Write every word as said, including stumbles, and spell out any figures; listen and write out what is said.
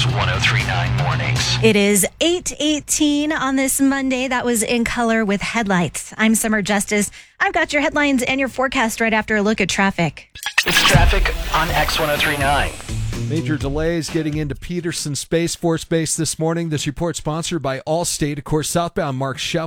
X ten thirty-nine Mornings. It is eight eighteen on this Monday. That was In Color with Headlights. I'm Summer Justice. I've got your headlines and your forecast right after a look at traffic. It's traffic on X ten thirty-nine. Major delays getting into Peterson Space Force Base this morning. This report sponsored by Allstate. Of course, southbound Mark Shuff